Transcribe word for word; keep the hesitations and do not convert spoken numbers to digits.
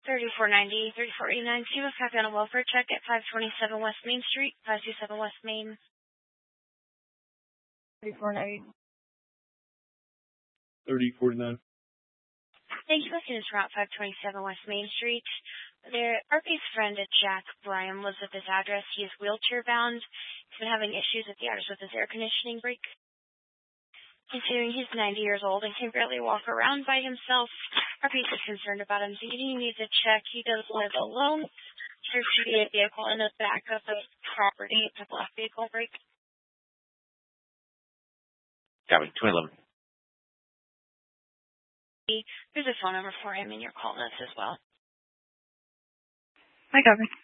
thirty-four ninety, thirty-four eighty-nine. See what's copy on a welfare check at five twenty-seven West Main Street, five two seven West Main. thirty-four ninety. thirty forty-nine. Thank you for listening to Route five twenty-seven West Main Street. Their R P's friend, Jack Bryan, lives at this address. He is wheelchair bound. He's been having issues at the address with his air conditioning brake. Considering he's ninety years old and can barely walk around by himself, R P is concerned about him, thinking he needs a check. He does live alone. There should be a vehicle in the back of the property. It's a black vehicle brake. Copy, two eleven. There's a phone number for him in your call notes as well. I got it.